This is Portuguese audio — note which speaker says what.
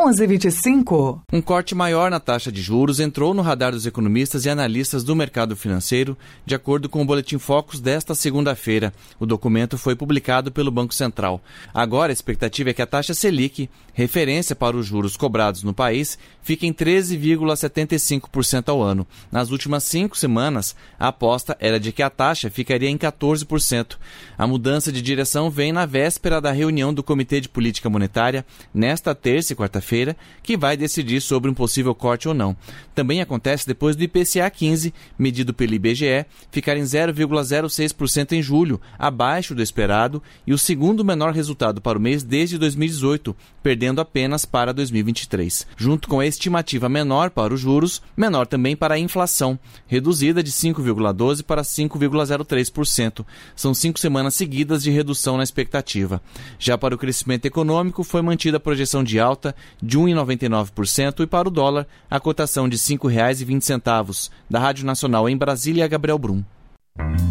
Speaker 1: 11h25.
Speaker 2: Um corte maior na taxa de juros entrou no radar dos economistas e analistas do mercado financeiro, de acordo com o Boletim Focus desta segunda-feira. O documento foi publicado pelo Banco Central. Agora, a expectativa é que a taxa Selic, referência para os juros cobrados no país, fique em 13,75% ao ano. Nas últimas 5 semanas, a aposta era de que a taxa ficaria em 14%. A mudança de direção vem na véspera da reunião do Comitê de Política Monetária, nesta terça e quarta-feira, que vai decidir sobre um possível corte ou não. Também acontece depois do IPCA 15, medido pelo IBGE, ficar em 0,06% em julho, abaixo do esperado, e o segundo menor resultado para o mês desde 2018, perdendo apenas para 2023. Junto com a estimativa menor para os juros, menor também para a inflação, reduzida de 5,12% para 5,03%. São 5 semanas seguidas de redução na expectativa. Já para o crescimento econômico, foi mantida a projeção de alta de 1,99% e para o dólar, a cotação de R$ 5,20. Da Rádio Nacional em Brasília, Gabriel Brum.